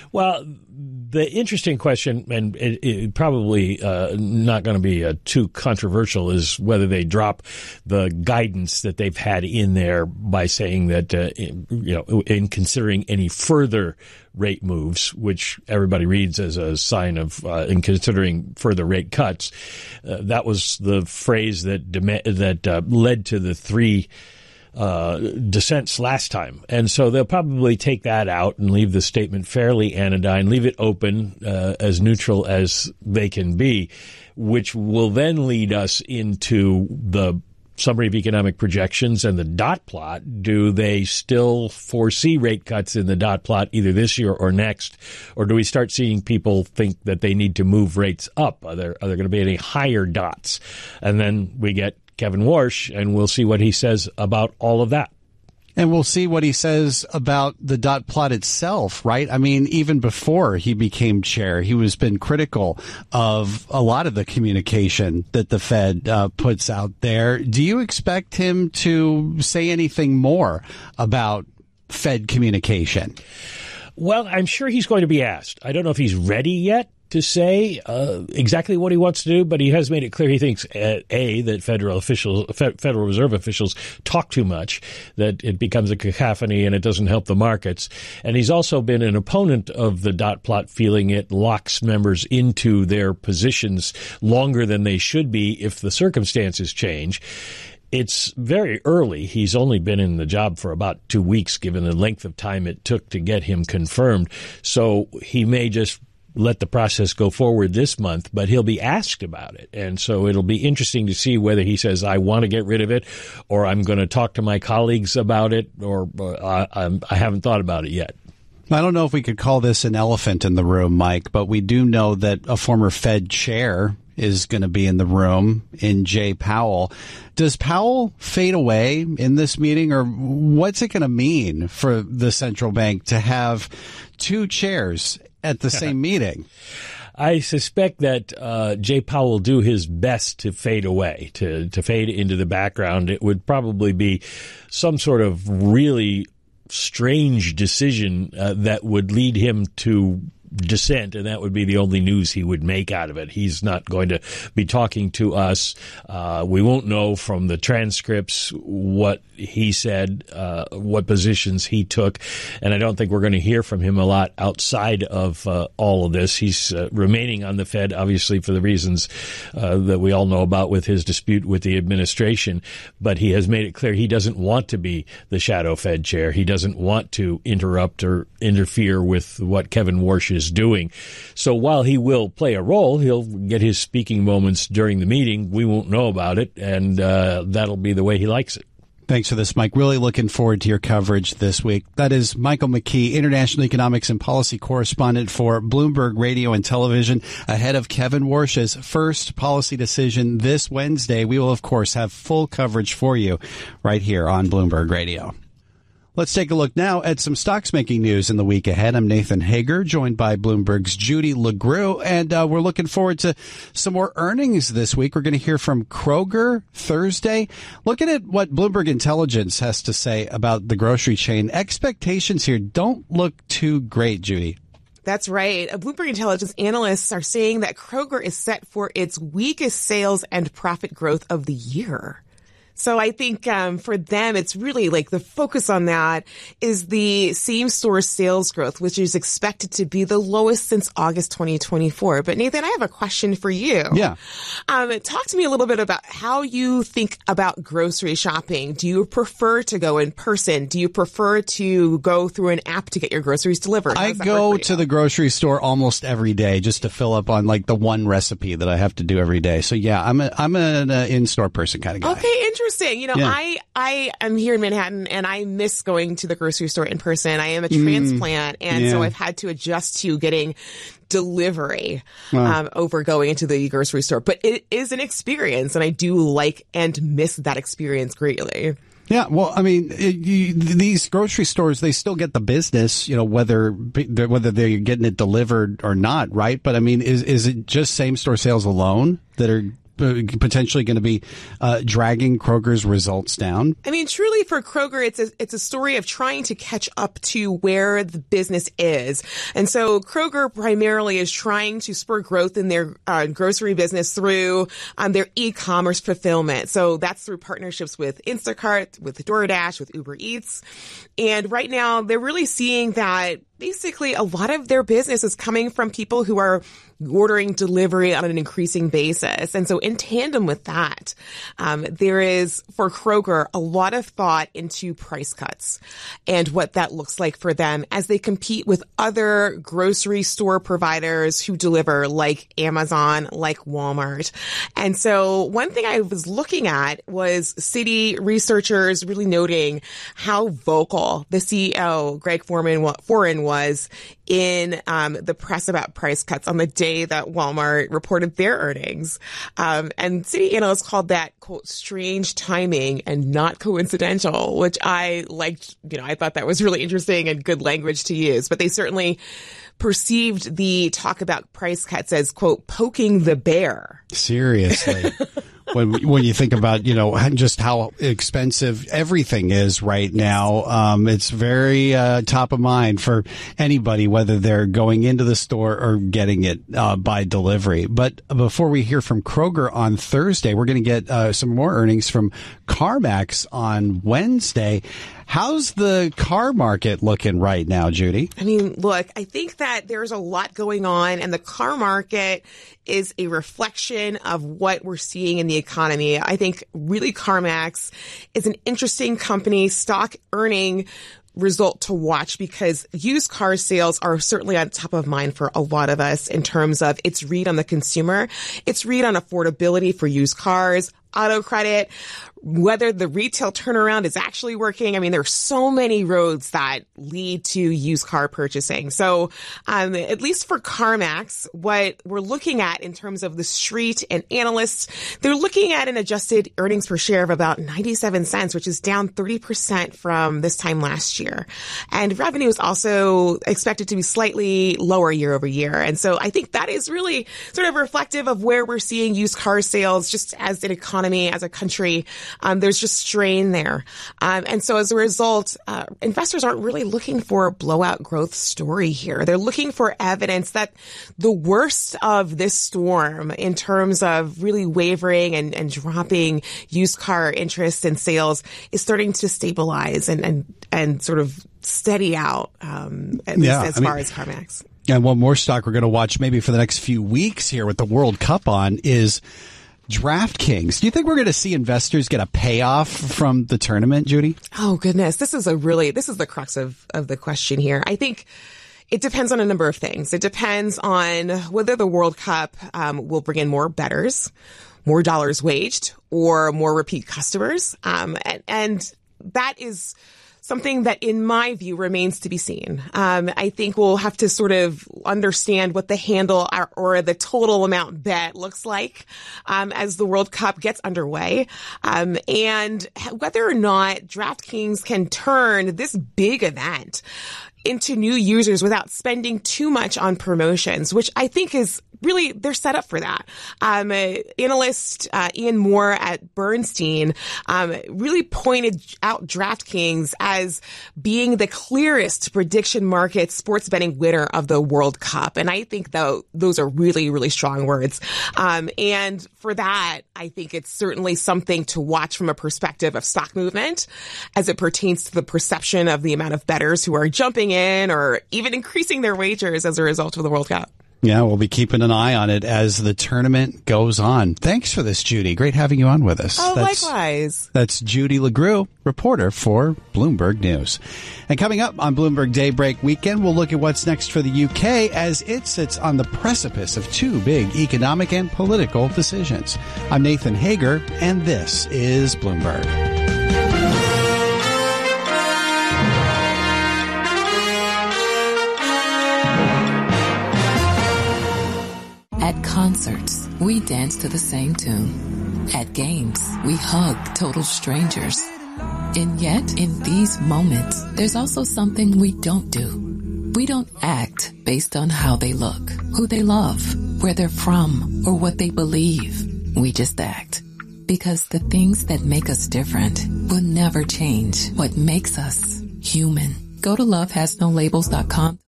Well, the interesting question, and it probably not going to be too controversial, is whether they drop the guidance that they've had in there by saying that, in considering any further rate moves, which everybody reads as a sign of in considering further rate cuts. That was the phrase that led to the three dissents last time. And so they'll probably take that out and leave the statement fairly anodyne, leave it open, as neutral as they can be, which will then lead us into the summary of economic projections and the dot plot. Do they still foresee rate cuts in the dot plot either this year or next? Or do we start seeing people think that they need to move rates up? Are there going to be any higher dots? And then we get Kevin Warsh, and we'll see what he says about all of that. And we'll see what he says about the dot plot itself, right? I mean, even before he became chair, he was been critical of a lot of the communication that the Fed puts out there. Do you expect him to say anything more about Fed communication? Well, I'm sure he's going to be asked. I don't know if he's ready yet to say exactly what he wants to do, but he has made it clear he thinks, that Federal Reserve officials talk too much, that it becomes a cacophony and it doesn't help the markets. And he's also been an opponent of the dot plot, feeling it locks members into their positions longer than they should be if the circumstances change. It's very early. He's only been in the job for about 2 weeks, given the length of time it took to get him confirmed. So he may just let the process go forward this month, but he'll be asked about it. And so it'll be interesting to see whether he says, I want to get rid of it, or I'm going to talk to my colleagues about it, or I haven't thought about it yet. I don't know if we could call this an elephant in the room, Mike, but we do know that a former Fed chair is going to be in the room, in Jay Powell. Does Powell fade away in this meeting, or what's it going to mean for the central bank to have two chairs at the same meeting? I suspect that Jay Powell will do his best to fade away, to fade into the background. It would probably be some sort of really strange decision that would lead him to dissent, and that would be the only news he would make out of it. He's not going to be talking to us. We won't know from the transcripts what he said, what positions he took, and I don't think we're going to hear from him a lot outside of all of this. He's remaining on the Fed, obviously, for the reasons that we all know about with his dispute with the administration, but he has made it clear he doesn't want to be the shadow Fed chair. He doesn't want to interrupt or interfere with what Kevin Warsh is doing. So while he will play a role, he'll get his speaking moments during the meeting. We won't know about it, and that'll be the way he likes it. Thanks for this, Mike. Really looking forward to your coverage this week. That is Michael McKee, international economics and policy correspondent for Bloomberg Radio and Television, ahead of Kevin Warsh's first policy decision this Wednesday. We will, of course, have full coverage for you right here on Bloomberg Radio. Let's take a look now at some stocks making news in the week ahead. I'm Nathan Hager, joined by Bloomberg's Judy LeGroux, and we're looking forward to some more earnings this week. We're going to hear from Kroger Thursday. Looking at what Bloomberg Intelligence has to say about the grocery chain, expectations here don't look too great, Judy. That's right. Bloomberg Intelligence analysts are saying that Kroger is set for its weakest sales and profit growth of the year. So I think for them, it's really like the focus on that is the same store sales growth, which is expected to be the lowest since August 2024. But Nathan, I have a question for you. Yeah. Talk to me a little bit about how you think about grocery shopping. Do you prefer to go in person? Do you prefer to go through an app to get your groceries delivered? I go to the grocery store almost every day just to fill up on like the one recipe that I have to do every day. So yeah, I'm an in-store person kind of guy. Okay, interesting. You know, yeah. I am here in Manhattan and I miss going to the grocery store in person. I am a transplant, and so I've had to adjust to getting delivery over going into the grocery store. But it is an experience, and I do like and miss that experience greatly. Yeah, well, I mean, these grocery stores, they still get the business, you know, whether they're getting it delivered or not, right? But I mean, is it just same store sales alone that are potentially going to be dragging Kroger's results down? I mean, truly for Kroger, it's a story of trying to catch up to where the business is. And so Kroger primarily is trying to spur growth in their grocery business through their e-commerce fulfillment. So that's through partnerships with Instacart, with DoorDash, with Uber Eats. And right now they're really seeing that basically a lot of their business is coming from people who are ordering delivery on an increasing basis. And so in tandem with that, there is for Kroger a lot of thought into price cuts and what that looks like for them as they compete with other grocery store providers who deliver, like Amazon, like Walmart. And so one thing I was looking at was Citi researchers really noting how vocal the CEO, Greg Foran, was in the press about price cuts on the day that Walmart reported their earnings. And Citi analysts called that, quote, strange timing and not coincidental, which I liked. I thought that was really interesting and good language to use. But they certainly perceived the talk about price cuts as, quote, poking the bear. Seriously. When you think about, just how expensive everything is right now, it's very top of mind for anybody, whether they're going into the store or getting it by delivery. But before we hear from Kroger on Thursday, we're going to get some more earnings from CarMax on Wednesday. How's the car market looking right now, Judy? I mean, look, I think that there's a lot going on, and the car market is a reflection of what we're seeing in the economy. I think really CarMax is an interesting company, stock earning result to watch, because used car sales are certainly on top of mind for a lot of us in terms of its read on the consumer, its read on affordability for used cars, auto credit, whether the retail turnaround is actually working. I mean, there are so many roads that lead to used car purchasing. So, at least for CarMax, what we're looking at in terms of the street and analysts, they're looking at an adjusted earnings per share of about 97 cents, which is down 30% from this time last year. And revenue is also expected to be slightly lower year over year. And so I think that is really sort of reflective of where we're seeing used car sales just as an economy, as a country. There's just strain there. And so as a result, investors aren't really looking for a blowout growth story here. They're looking for evidence that the worst of this storm in terms of really wavering and dropping used car interest and sales is starting to stabilize and sort of steady out, at least as far as CarMax. And one more stock we're going to watch maybe for the next few weeks here with the World Cup on is DraftKings. Do you think we're going to see investors get a payoff from the tournament, Judy? Oh, goodness. This is the crux of the question here. I think it depends on a number of things. It depends on whether the World Cup will bring in more bettors, more dollars waged, or more repeat customers. And that is something that, in my view, remains to be seen. I think we'll have to sort of understand what the handle or the total amount bet looks like as the World Cup gets underway, and whether or not DraftKings can turn this big event into new users without spending too much on promotions, which I think is really, they're set up for that. Analyst Ian Moore at Bernstein really pointed out DraftKings as being the clearest prediction market sports betting winner of the World Cup. And I think, though, those are really, really strong words. And for that, I think it's certainly something to watch from a perspective of stock movement as it pertains to the perception of the amount of bettors who are jumping in or even increasing their wagers as a result of the World Cup. Yeah, we'll be keeping an eye on it as the tournament goes on. Thanks for this, Judy. Great having you on with us. Oh, likewise. That's Judy LeGroux, reporter for Bloomberg News. And coming up on Bloomberg Daybreak Weekend, we'll look at what's next for the UK as it sits on the precipice of two big economic and political decisions. I'm Nathan Hager, and this is Bloomberg. At concerts, we dance to the same tune. At games, we hug total strangers. And yet, in these moments, there's also something we don't do. We don't act based on how they look, who they love, where they're from, or what they believe. we just act. Because the things that make us different will never change what makes us human. Go to lovehasnolabels.com.